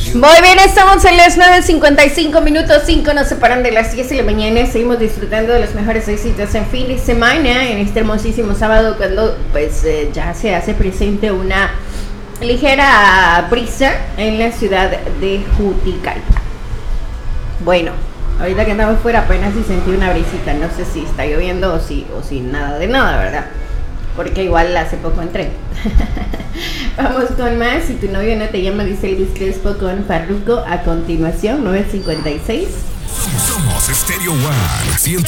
Muy bien, estamos en las 9:55 minutos, 5 nos separan de las 10 de la mañana. Seguimos disfrutando de los mejores éxitos en fin de semana, en este hermosísimo sábado, cuando pues ya se hace presente una ligera brisa en la ciudad de Juticalpa. Bueno, ahorita que andamos fuera apenas si sentí una brisita, no sé si está lloviendo o si nada de nada, ¿verdad? Porque igual hace poco entré. Vamos con más. Si tu novio no te llama, dice Elvis Crespo con Farruko. A continuación, 9:56. Somos Stereo One